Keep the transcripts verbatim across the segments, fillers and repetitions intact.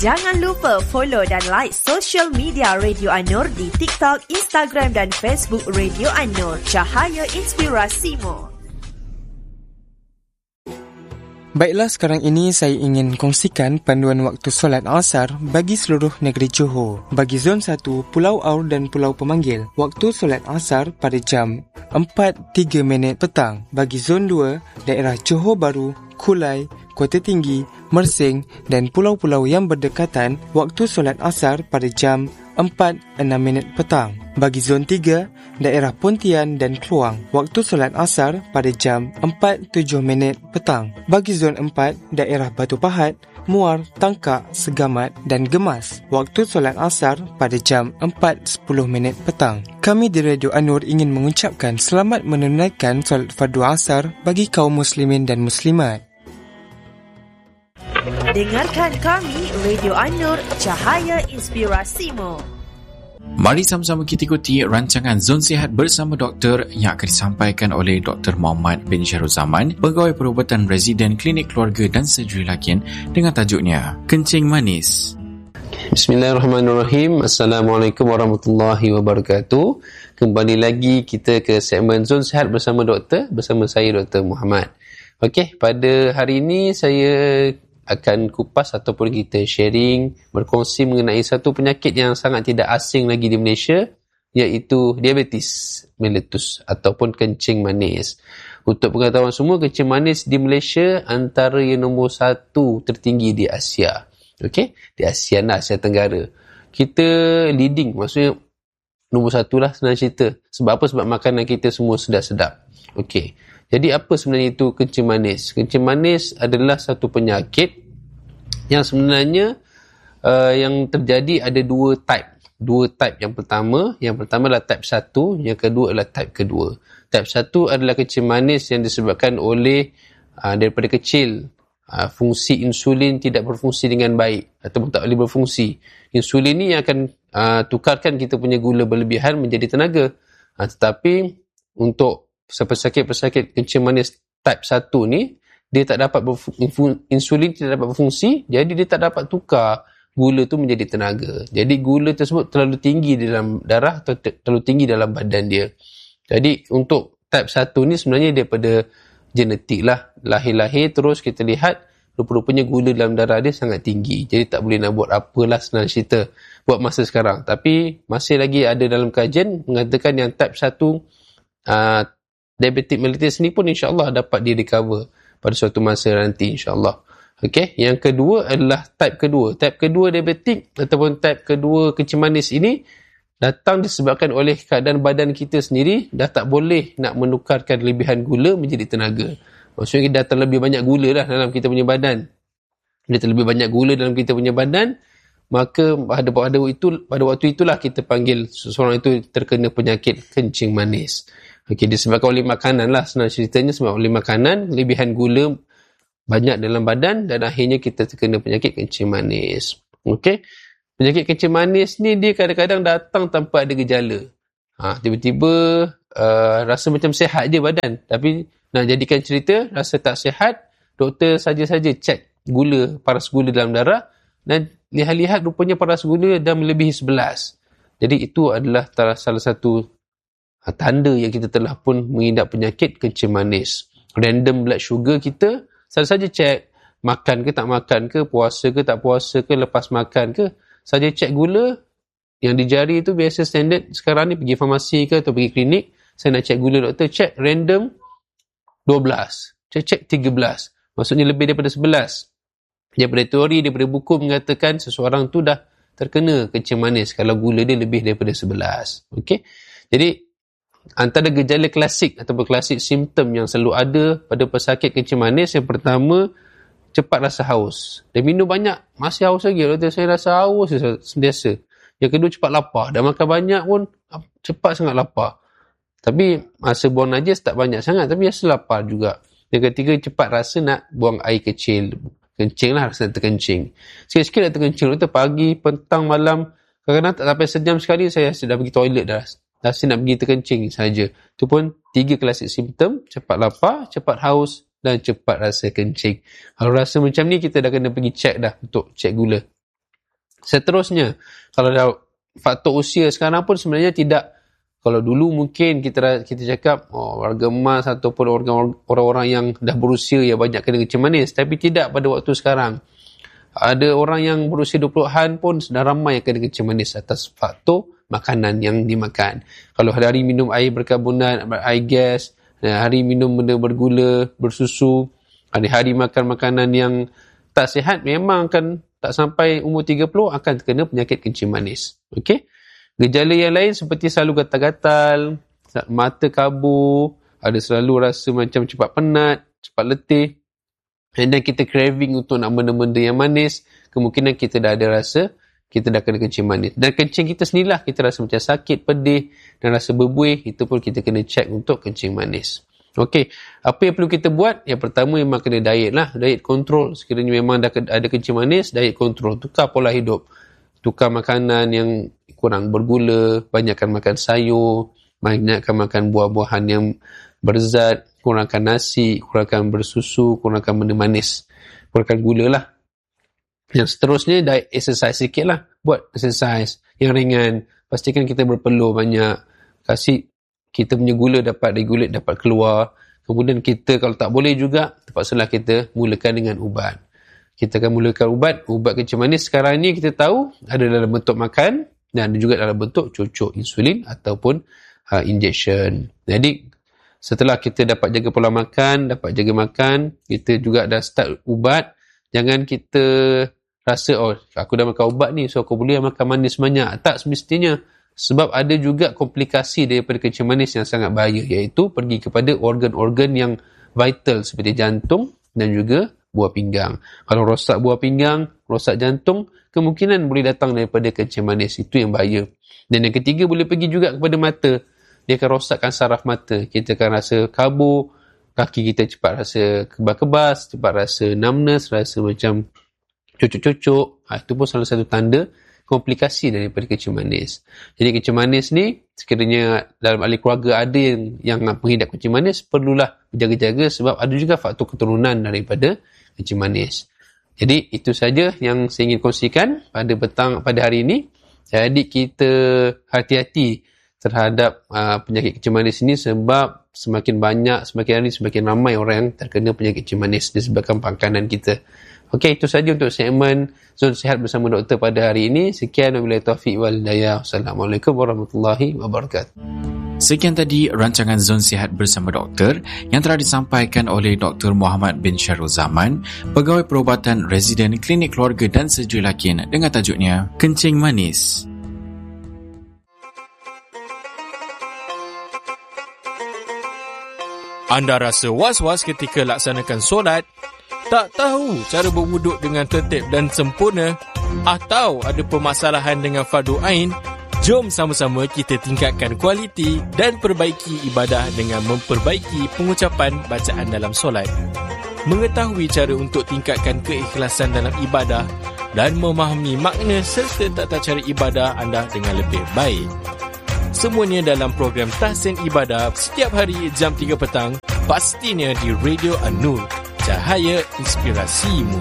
Jangan lupa follow dan like social media Radio An-Nur di TikTok, Instagram dan Facebook Radio An-Nur. Cahaya Inspirasimu. Baiklah, sekarang ini saya ingin kongsikan panduan waktu solat asar bagi seluruh negeri Johor. Bagi Zon satu, Pulau Aur dan Pulau Pemanggil, waktu solat asar pada jam empat tiga minit petang. Bagi Zon dua, daerah Johor Bahru, Kulai, Kota Tinggi, Mersing dan pulau-pulau yang berdekatan, waktu solat asar pada jam empat enam minit petang. Bagi Zon tiga, daerah Pontian dan Kluang, waktu solat asar pada jam empat tujuh minit petang. Bagi Zon empat, daerah Batu Pahat, Muar, Tangkak, Segamat dan Gemas, waktu solat asar pada jam empat sepuluh minit petang. Kami di Radio An-Nur ingin mengucapkan selamat menunaikan solat fardu asar bagi kaum muslimin dan muslimat. Dengarkan kami, Radio An-Nur, Cahaya Inspirasimu. Mari sama-sama kita ikuti rancangan Zon Sihat bersama doktor yang akan disampaikan oleh Doktor Muhammad bin Syarul Zaman, Pegawai Perubatan Residen Klinik Keluarga dan Surgery Lakin, dengan tajuknya Kencing Manis. Bismillahirrahmanirrahim. Assalamualaikum warahmatullahi wabarakatuh. Kembali lagi kita ke segmen Zon Sihat bersama doktor, bersama saya Doktor Muhammad. Okey, pada hari ini saya akan kupas ataupun kita sharing, berkongsi mengenai satu penyakit yang sangat tidak asing lagi di Malaysia, iaitu diabetes mellitus ataupun kencing manis. Untuk pengetahuan semua, kencing manis di Malaysia antara yang nombor satu tertinggi di Asia. Okey, di ASEAN lah, Asia Tenggara. Kita leading, maksudnya nombor satu lah senang cerita. Sebab apa? Sebab makanan kita semua sedap-sedap. Okey. Jadi apa sebenarnya itu kencing manis? Kencing manis adalah satu penyakit yang sebenarnya uh, yang terjadi ada dua type. Dua type. Yang pertama, yang pertama adalah type satu, yang kedua adalah type kedua. Type satu adalah kencing manis yang disebabkan oleh uh, daripada kecil uh, fungsi insulin tidak berfungsi dengan baik ataupun tak boleh berfungsi. Insulin ni yang akan uh, tukarkan kita punya gula berlebihan menjadi tenaga. Uh, tetapi untuk pesakit-pesakit kencing manis type satu ni, dia tak dapat berfungsi, insulin tidak dapat berfungsi, jadi dia tak dapat tukar gula tu menjadi tenaga. Jadi gula tersebut terlalu tinggi dalam darah atau terlalu tinggi dalam badan dia. Jadi untuk type satu ni sebenarnya daripada genetik lah. Lahir-lahir terus kita lihat rupa-rupanya gula dalam darah dia sangat tinggi. Jadi tak boleh nak buat apalah senang cerita buat masa sekarang. Tapi masih lagi ada dalam kajian mengatakan yang type satu uh, diabetic mellitus ni pun insyaAllah dapat di-recover pada suatu masa nanti insyaAllah. Okey, yang kedua adalah type kedua. Type kedua diabetik ataupun type kedua kencing manis ini datang disebabkan oleh keadaan badan kita sendiri dah tak boleh nak menukarkan lebihan gula menjadi tenaga. Maksudnya dah terlebih banyak gula lah dalam kita punya badan. Dia terlebih banyak gula dalam kita punya badan, maka pada, pada, itu, pada waktu itulah kita panggil seseorang itu terkena penyakit kencing manis. Okey, disebabkan oleh makanan lah senang ceritanya, sebab oleh makanan, lebihan gula banyak dalam badan dan akhirnya kita terkena penyakit kencing manis. Okey, penyakit kencing manis ni dia kadang-kadang datang tanpa ada gejala. Ha, tiba-tiba uh, rasa macam sihat je badan, tapi nak jadikan cerita, rasa tak sihat, doktor saja-saja cek gula, paras gula dalam darah dan lihat-lihat rupanya paras gula dah melebihi sebelas. Jadi itu adalah salah satu tanda yang kita telah pun mengidap penyakit kencing manis. Random blood sugar kita, saja-saja cek makan ke tak makan ke, puasa ke tak puasa ke, lepas makan ke, saja cek gula yang di jari itu biasa standard sekarang ni, pergi farmasi ke atau pergi klinik, saya nak cek gula doktor, cek random dua belas, cek-cek tiga belas, maksudnya lebih daripada sebelas. Daripada teori, daripada buku mengatakan seseorang tu dah terkena kencing manis kalau gula dia lebih daripada sebelas. Okey, jadi antara gejala klasik ataupun klasik simptom yang selalu ada pada pesakit kencing manis, yang pertama, cepat rasa haus. Dia minum banyak, masih haus lagi. Doktor, saya rasa haus sentiasa. Yang kedua, cepat lapar. Dah makan banyak pun, cepat sangat lapar. Tapi masa buang najis tak banyak sangat, tapi rasa lapar juga. Yang ketiga, cepat rasa nak buang air kecil. Kencing lah, rasa nak terkencing. Sikit-sikit nak terkencing. Doktor, pagi, petang, malam, kadang-kadang tak sampai sejam sekali, saya dah pergi toilet dah. Rasa nak pergi terkencing saja. Itu pun tiga klasik simptom, cepat lapar, cepat haus dan cepat rasa kencing. Kalau rasa macam ni, kita dah kena pergi cek dah untuk cek gula. Seterusnya, kalau dah faktor usia sekarang pun sebenarnya tidak. Kalau dulu mungkin kita kita cakap oh, warga emas ataupun orang-orang yang dah berusia yang banyak kena kencing manis. Tapi tidak pada waktu sekarang. Ada orang yang berusia dua puluhan pun sudah ramai yang kena kencing manis atas faktor makanan yang dimakan. Kalau hari minum air berkarbonat, air gas, hari minum benda bergula, bersusu, hari-hari makan makanan yang tak sihat, memang akan tak sampai umur tiga puluh akan terkena penyakit kencing manis. Okey? Gejala yang lain seperti selalu gatal-gatal, mata kabur, ada selalu rasa macam cepat penat, cepat letih, and then kita craving untuk nak benda-benda yang manis, kemungkinan kita dah ada rasa, kita dah kena kencing manis. Dan kencing kita sendirilah, kita rasa macam sakit, pedih, dan rasa berbuih, itu pun kita kena check untuk kencing manis. Okey, apa yang perlu kita buat? Yang pertama memang kena diet lah, diet control. Sekiranya memang dah ada kencing manis, diet control, tukar pola hidup. Tukar makanan yang kurang bergula, banyakkan makan sayur, banyakkan makan buah-buahan yang berzat, kurangkan nasi, kurangkan bersusu, kurangkan benda manis, kurangkan gula lah. Yang seterusnya, diet exercise sikit lah. Buat exercise yang ringan. Pastikan kita berpeluh banyak. Kasih kita punya gula dapat regulate, dapat keluar. Kemudian kita kalau tak boleh juga, terpaksalah kita mulakan dengan ubat. Kita akan mulakan ubat. Ubat kencing manis sekarang ni kita tahu ada dalam bentuk makan dan ada juga dalam bentuk cucuk insulin ataupun uh, injection. Jadi setelah kita dapat jaga pola makan, dapat jaga makan, kita juga dah start ubat. Jangan kita rasa, oh aku dah makan ubat ni, so aku boleh makan manis banyak. Tak semestinya. Sebab ada juga komplikasi daripada kencing manis yang sangat bahaya, iaitu pergi kepada organ-organ yang vital seperti jantung dan juga buah pinggang. Kalau rosak buah pinggang, rosak jantung, kemungkinan boleh datang daripada kencing manis. Itu yang bahaya. Dan yang ketiga, boleh pergi juga kepada mata. Dia akan rosakkan saraf mata. Kita akan rasa kabur, kaki kita cepat rasa kebas-kebas, cepat rasa numbness, rasa macam cucuk-cucuk. Ha, itu pun salah satu tanda komplikasi daripada kencing manis. Jadi kencing manis ni, sekiranya dalam ahli keluarga ada yang, yang menghidap kencing manis, perlulah berjaga-jaga sebab ada juga faktor keturunan daripada kencing manis. Jadi itu saja yang saya ingin kongsikan pada petang pada hari ini. Jadi kita hati-hati terhadap uh, penyakit kencing manis ini sebab semakin banyak, semakin hari semakin ramai orang yang terkena penyakit kencing manis disebabkan makanan kita. Okey, itu saja untuk segmen Zon Sihat bersama doktor pada hari ini. Sekian, wabillahi taufiq wal hidayah. Assalamualaikum warahmatullahi wabarakatuh. Sekian tadi rancangan Zon Sihat bersama doktor yang telah disampaikan oleh Doktor Muhammad bin Syarul Zaman, pegawai perubatan residen Klinik Keluarga dan Surgery Lakin dengan tajuknya Kencing Manis. Anda rasa was-was ketika laksanakan solat? Tak tahu cara berwuduk dengan tertib dan sempurna? Atau ada permasalahan dengan fardu ain? Jom sama-sama kita tingkatkan kualiti dan perbaiki ibadah dengan memperbaiki pengucapan bacaan dalam solat. Mengetahui cara untuk tingkatkan keikhlasan dalam ibadah dan memahami makna serta tata cara ibadah anda dengan lebih baik. Semuanya dalam program Tahsin Ibadah setiap hari jam tiga petang, pastinya di Radio An-Nur, cahaya inspirasimu.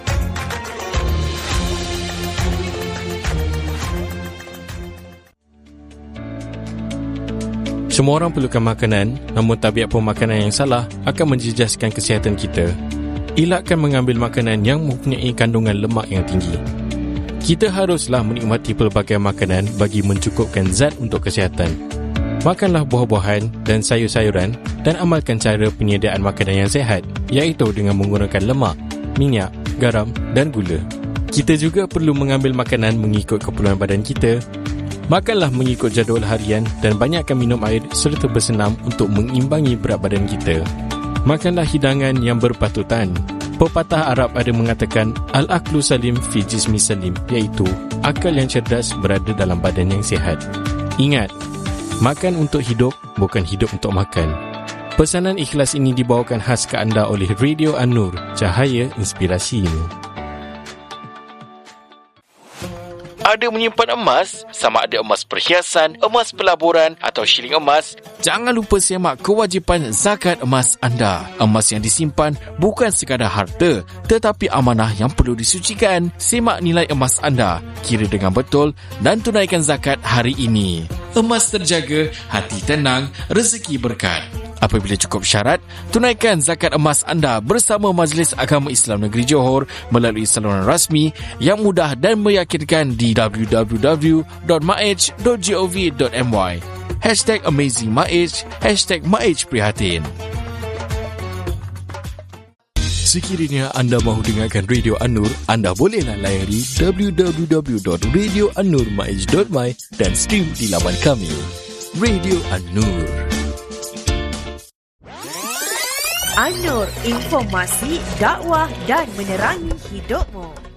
Semua orang perlukan makanan, namun tabiat pemakanan yang salah akan menjejaskan kesihatan kita. Elakkan mengambil makanan yang mempunyai kandungan lemak yang tinggi. Kita haruslah menikmati pelbagai makanan bagi mencukupkan zat untuk kesihatan. Makanlah buah-buahan dan sayur-sayuran dan amalkan cara penyediaan makanan yang sihat, iaitu dengan menggunakan lemak, minyak, garam dan gula. Kita juga perlu mengambil makanan mengikut keperluan badan kita. Makanlah mengikut jadual harian dan banyakkan minum air serta bersenam untuk mengimbangi berat badan kita. Makanlah hidangan yang berpatutan. Pepatah Arab ada mengatakan Al-Aqlu Salim fi Jismi Salim, iaitu akal yang cerdas berada dalam badan yang sihat. Ingat, makan untuk hidup, bukan hidup untuk makan. Pesanan ikhlas ini dibawakan khas ke anda oleh Radio An-Nur, cahaya inspirasimu. ada menyimpan emas, sama ada emas perhiasan, emas pelaburan atau shilling emas, jangan lupa semak kewajipan zakat emas anda. Emas yang disimpan bukan sekadar harta, tetapi amanah yang perlu disucikan. Semak nilai emas anda, kira dengan betul dan tunaikan zakat hari ini. Emas terjaga, hati tenang, rezeki berkat. Apabila cukup syarat, tunaikan zakat emas anda bersama Majlis Agama Islam Negeri Johor melalui saluran rasmi yang mudah dan meyakinkan di w w w dot maij dot gov dot my. Hashtag Amazing Maij, Hashtag Maij Prihatin. Sekiranya anda mahu dengarkan Radio An-Nur, anda bolehlah layari w w w dot radio an nur maij dot my dan stream di laman kami. Radio An-Nur. An-Nur, informasi, dakwah dan menerangi hidupmu.